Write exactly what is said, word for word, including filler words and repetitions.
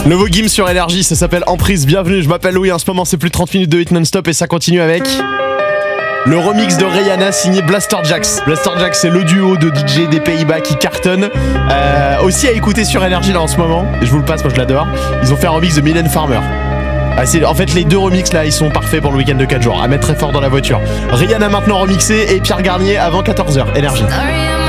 Nouveau game sur Énergie, ça s'appelle Emprise. Bienvenue, je m'appelle Louis. En ce moment, c'est plus de trente minutes de hit non-stop et ça continue avec le remix de Rihanna signé Blasterjaxx. Blasterjaxx, c'est le duo de D J des Pays-Bas qui cartonne. Euh, aussi à écouter sur Énergie là en ce moment. Et je vous le passe, moi je l'adore. Ils ont fait un remix de Mylène Farmer. Ah, c'est, en fait, les deux remixes là, ils sont parfaits pour le week-end de quatre jours. À mettre très fort dans la voiture. Rihanna maintenant remixée et Pierre Garnier avant quatorze heures. Énergie.